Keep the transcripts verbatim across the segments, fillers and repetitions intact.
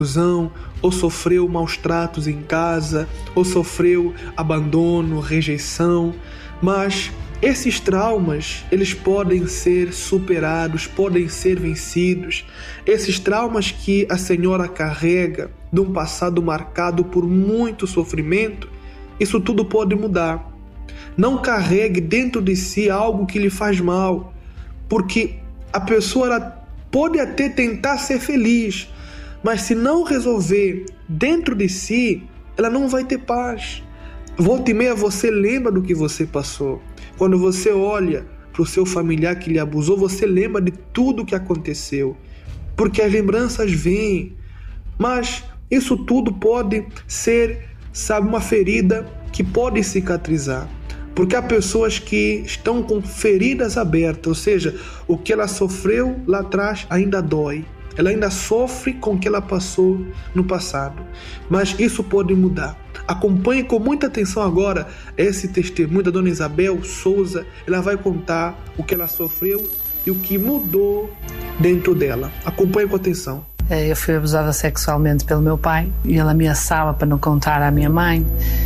ou sofreu maus tratos em casa, ou sofreu abandono, rejeição, mas esses traumas, eles podem ser superados, podem ser vencidos. Esses traumas que a senhora carrega de um passado marcado por muito sofrimento, isso tudo pode mudar. Não carregue dentro de si algo que lhe faz mal, porque a pessoa ela pode até tentar ser feliz, mas se não resolver dentro de si, ela não vai ter paz. Volta e meia você lembra do que você passou. Quando você olha para o seu familiar que lhe abusou, você lembra de tudo o que aconteceu, porque as lembranças vêm, mas isso tudo pode ser, sabe, uma ferida que pode cicatrizar, porque há pessoas que estão com feridas abertas, ou seja, o que ela sofreu lá atrás ainda dói, ela ainda sofre com o que ela passou no passado, mas isso pode mudar. Acompanhe com muita atenção agora esse testemunho da dona Isabel Souza. Ela vai contar o que ela sofreu e o que mudou dentro dela. Acompanhe com atenção. Eu fui abusada sexualmente pelo meu pai e ele ameaçava para não contar à minha mãe.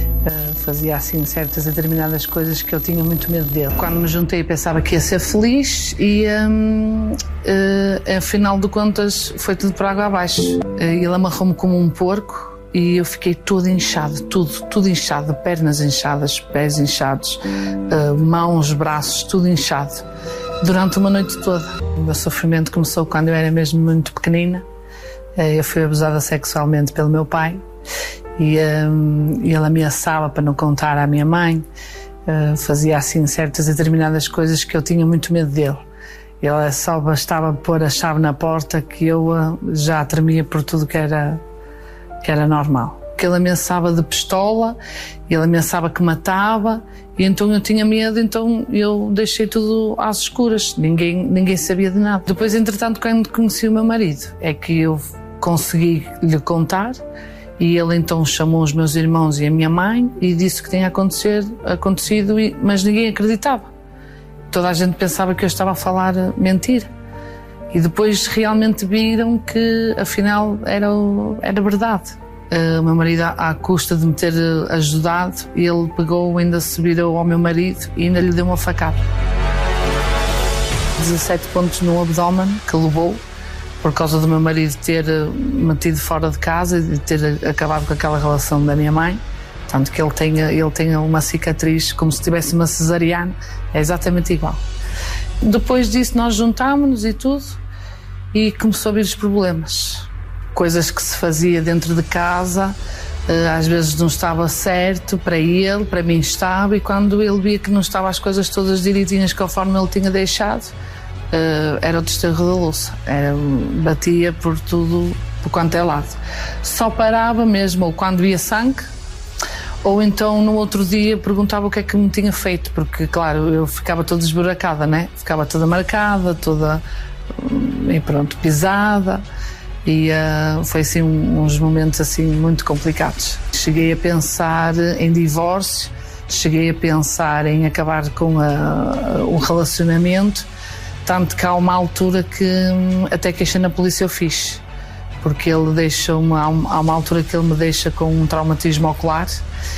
Fazia assim certas determinadas coisas que eu tinha muito medo dele. Quando me juntei pensava que ia ser feliz e hum, uh, afinal de contas foi tudo por água abaixo. Uh, ele amarrou-me como um porco e eu fiquei todo inchado, tudo, tudo inchado, pernas inchadas, pés inchados, uh, mãos, braços, tudo inchado, durante uma noite toda. O meu sofrimento começou quando eu era mesmo muito pequenina. Uh, eu fui abusada sexualmente pelo meu pai e um, ele ameaçava para não contar à minha mãe, uh, fazia assim certas determinadas coisas que eu tinha muito medo dele. Ele só bastava pôr a chave na porta que eu uh, já tremia por tudo que era que era normal. Que ele ameaçava de pistola, ele ameaçava que matava, e então eu tinha medo, então eu deixei tudo às escuras, ninguém, ninguém sabia de nada. Depois, entretanto, quando conheci o meu marido, é que eu consegui lhe contar, e ele então chamou os meus irmãos e a minha mãe e disse que tinha acontecido, acontecido mas ninguém acreditava. Toda a gente pensava que eu estava a falar mentira. E depois realmente viram que, afinal, era, era verdade. Uh, o meu marido, à, à custa de me ter ajudado, ele pegou, ainda se virou ao meu marido e ainda lhe deu uma facada. dezassete pontos no abdômen que levou, por causa do meu marido ter metido fora de casa e de ter acabado com aquela relação da minha mãe. Tanto que ele tem, ele tem uma cicatriz como se tivesse uma cesariana, é exatamente igual. Depois disso nós juntámos-nos e tudo, e começou a vir os problemas. Coisas que se fazia dentro de casa, às vezes não estava certo para ele, para mim estava, e quando ele via que não estavam as coisas todas direitinhas conforme ele tinha deixado, era o desterro da louça, era, batia por tudo, por quanto é lado. Só parava mesmo ou quando via sangue, ou então no outro dia perguntava o que é que me tinha feito, porque claro, eu ficava toda esburacada, né? Ficava toda marcada, toda, e pronto, pisada, e uh, foi assim uns momentos assim muito complicados. Cheguei a pensar em divórcio, cheguei a pensar em acabar com a, o relacionamento, tanto que há uma altura que até queixa na polícia eu fiz, porque ele deixa-me, há uma altura que ele me deixa com um traumatismo ocular,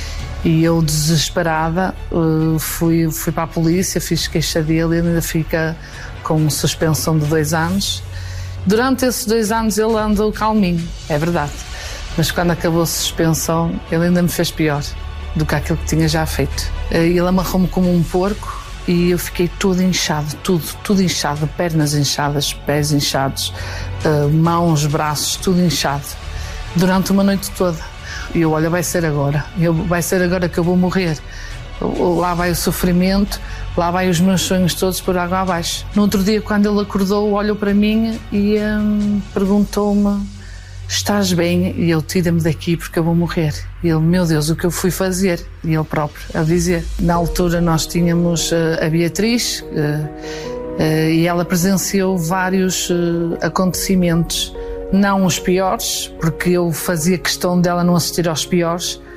e eu, desesperada, fui, fui para a polícia, fiz queixa dele, ele ainda fica com suspensão de dois anos. Durante esses dois anos ele andou calminho, é verdade, mas quando acabou a suspensão ele ainda me fez pior do que aquilo que tinha já feito. Ele amarrou-me como um porco e eu fiquei todo inchado, tudo, tudo inchado, pernas inchadas, pés inchados, mãos, braços, tudo inchado, durante uma noite toda. E eu, olha, vai ser agora, eu, vai ser agora que eu vou morrer. Lá vai o sofrimento, lá vai os meus sonhos todos por água abaixo. No outro dia, quando ele acordou, olhou para mim e hum, perguntou-me: estás bem? E eu: tira-me daqui porque eu vou morrer. E ele: meu Deus, o que eu fui fazer? E ele próprio a dizer. Na altura nós tínhamos uh, a Beatriz uh, uh, e ela presenciou vários uh, acontecimentos. Não os piores, porque eu fazia questão dela não assistir aos piores, uh,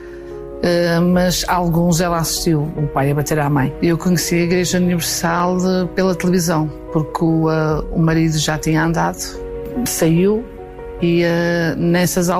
mas alguns ela assistiu, o pai a bater à mãe. Eu conheci a Igreja Universal de, pela televisão, porque o, uh, o marido já tinha andado, saiu, E uh, nessas